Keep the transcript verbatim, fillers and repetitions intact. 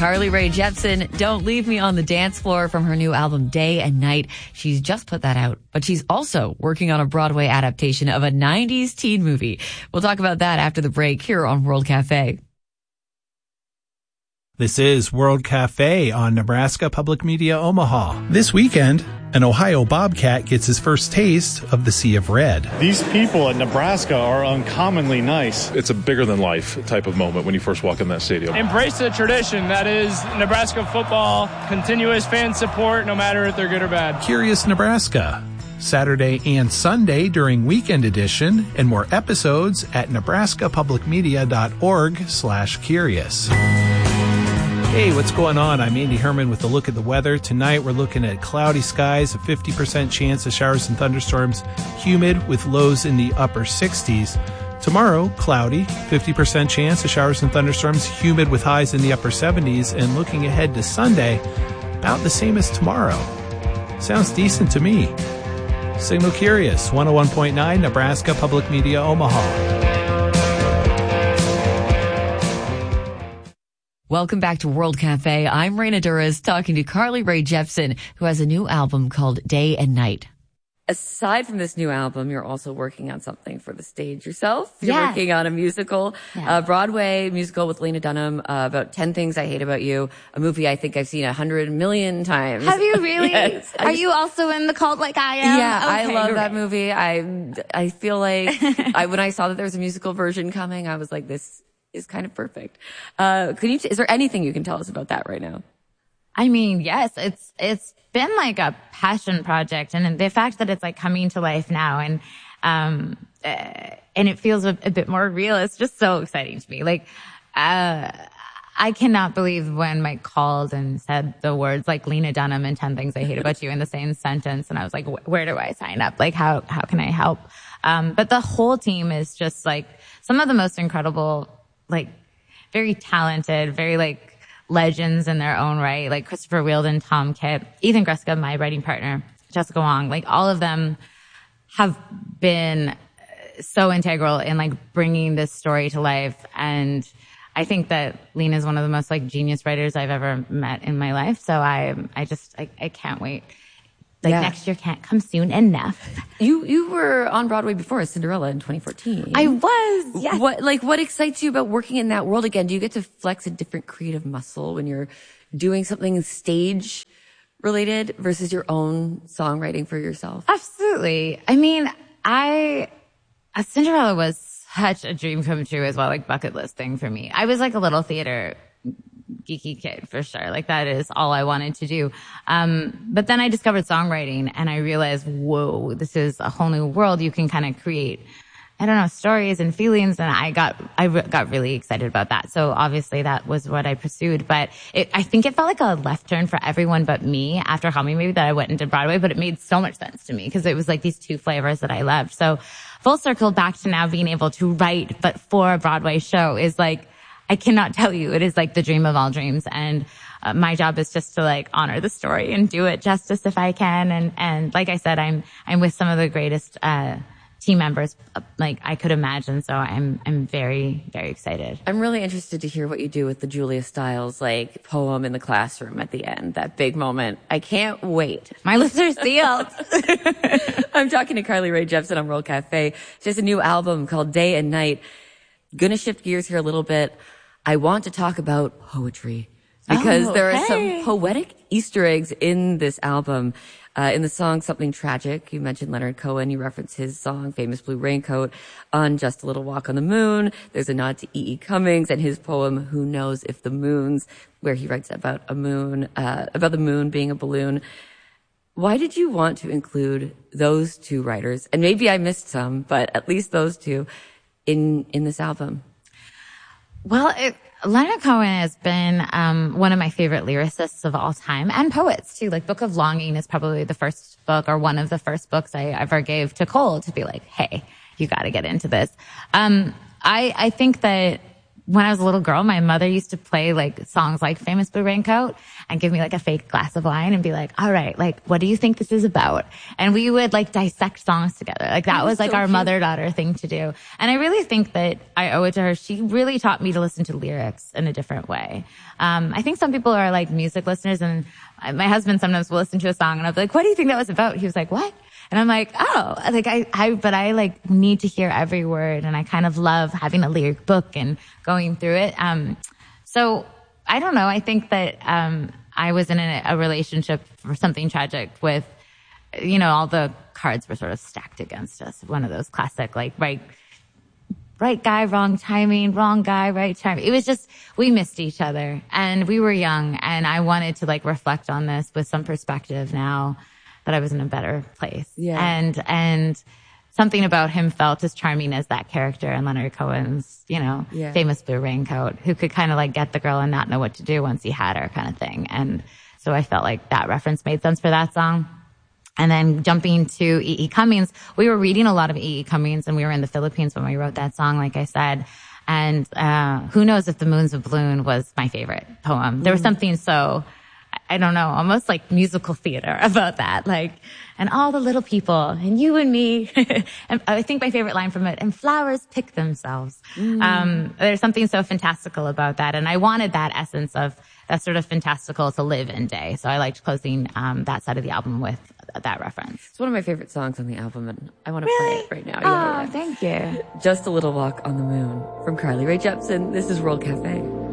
Carly Rae Jepsen, Don't Leave Me on the Dance Floor from her new album Day and Night. She's just put that out, but she's also working on a Broadway adaptation of a nineties teen movie. We'll talk about that after the break here on World Cafe. This is World Cafe on Nebraska Public Media Omaha. This weekend, an Ohio Bobcat gets his first taste of the Sea of Red. These people at Nebraska are uncommonly nice. It's a bigger-than-life type of moment when you first walk in that stadium. Embrace the tradition that is Nebraska football, continuous fan support, no matter if they're good or bad. Curious Nebraska, Saturday and Sunday during Weekend Edition, and more episodes at nebraskapublicmedia.org slash curious. Hey, what's going on? I'm Andy Herman with a look at the weather. Tonight we're looking at cloudy skies, a fifty percent chance of showers and thunderstorms, humid with lows in the upper sixties. Tomorrow, cloudy, fifty percent chance of showers and thunderstorms, humid with highs in the upper seventies. And looking ahead to Sunday, about the same as tomorrow. Sounds decent to me. Signal Curious, one oh one point nine, Nebraska Public Media, Omaha. Welcome back to World Cafe. I'm Raina Duras talking to Carly Rae Jepsen, who has a new album called Day and Night. Aside from this new album, you're also working on something for the stage yourself. You're yeah. working on a musical, yeah. a Broadway musical with Lena Dunham, uh, about ten Things I Hate About You, a movie I think I've seen a hundred million times. Have you really? Yes. Are just, you also in the cult like I am? Yeah, okay, I love that right. movie. I, I feel like I, when I saw that there was a musical version coming, I was like, this is kind of perfect. Uh, can you, is there anything you can tell us about that right now? I mean, yes, it's, it's been like a passion project, and the fact that it's like coming to life now, and, um, uh, and it feels a, a bit more real. It's just so exciting to me. Like, uh, I cannot believe when Mike called and said the words like Lena Dunham and ten Things I Hate About You in the same sentence. And I was like, where do I sign up? Like, how, how can I help? Um, but the whole team is just like some of the most incredible, like very talented, very like legends in their own right. Like Christopher Wheeldon, Tom Kitt, Ethan Greska, my writing partner, Jessica Wong, like all of them have been so integral in like bringing this story to life. And I think that Lena is one of the most like genius writers I've ever met in my life. So I, I just, I, I can't wait. Like yeah. next year can't come soon enough. You you were on Broadway before as Cinderella in twenty fourteen. I was. Yes. What like what excites you about working in that world again? Do you get to flex a different creative muscle when you're doing something stage related versus your own songwriting for yourself? Absolutely. I mean, I uh, Cinderella was such a dream come true as well, like bucket list thing for me. I was like a little theater geeky kid for sure. Like that is all I wanted to do. Um, but then I discovered songwriting and I realized, whoa, this is a whole new world. You can kind of create, I don't know, stories and feelings. And I got, I re- got really excited about that. So obviously that was what I pursued, but it, I think it felt like a left turn for everyone but me after Call Me Maybe that I went into Broadway, but it made so much sense to me because it was like these two flavors that I loved. So full circle back to now being able to write, but for a Broadway show is like, I cannot tell you. It is like the dream of all dreams. And uh, my job is just to like honor the story and do it justice if I can. And, and like I said, I'm, I'm with some of the greatest, uh, team members, uh, like I could imagine. So I'm, I'm very, very excited. I'm really interested to hear what you do with the Julia Stiles, like poem in the classroom at the end, that big moment. I can't wait. My lips are sealed. I'm talking to Carly Rae Jepsen on World Cafe. She has a new album called Day and Night. Gonna shift gears here a little bit. I want to talk about poetry because oh, there are hey. some poetic Easter eggs in this album. Uh, in the song Something Tragic, you mentioned Leonard Cohen. You reference his song Famous Blue Raincoat. On Just a Little Walk on the Moon, there's a nod to E E. Cummings and his poem Who Knows If the Moon's, where he writes about a moon, uh, about the moon being a balloon. Why did you want to include those two writers? And maybe I missed some, but at least those two in, in this album. Well, it, Leonard Cohen has been um one of my favorite lyricists of all time, and poets too. Like Book of Longing is probably the first book or one of the first books I ever gave to Cole to be like, hey, you got to get into this. Um, I I think that when I was a little girl, my mother used to play like songs like Famous Blue Raincoat and give me like a fake glass of wine and be like, all right, like, what do you think this is about? And we would like dissect songs together. Like that was like our mother-daughter thing to do. And I really think that I owe it to her. She really taught me to listen to lyrics in a different way. Um, I think some people are like music listeners, and my husband sometimes will listen to a song and I'll be like, what do you think that was about? He was like, what? And I'm like, oh, like I, I, but I like need to hear every word, and I kind of love having a lyric book and going through it. Um, so I don't know. I think that, um, I was in a, a relationship for something tragic with, you know, all the cards were sort of stacked against us. One of those classic, like, right, right guy, wrong timing, wrong guy, right timing. It was just, we missed each other and we were young, and I wanted to like reflect on this with some perspective now that I was in a better place. Yeah. And, and something about him felt as charming as that character in Leonard Cohen's, you know, yeah. Famous Blue Raincoat, who could kind of like get the girl and not know what to do once he had her kind of thing. And so I felt like that reference made sense for that song. And then jumping to E E. Cummings, we were reading a lot of E E. Cummings, and we were in the Philippines when we wrote that song, like I said. And, uh, who knows if The Moons of Bloom was my favorite poem. There was something so, I don't know, almost like musical theater about that. Like, and all the little people, and you and me. And I think my favorite line from it, and flowers pick themselves. Mm. Um, there's something so fantastical about that. And I wanted that essence of that sort of fantastical to live in day. So I liked closing, um, that side of the album with that reference. It's one of my favorite songs on the album, and I want to Really? play it right now. Oh, Yeah, yeah. thank you. Just a Little Walk on the Moon from Carly Rae Jepsen. This is World Cafe.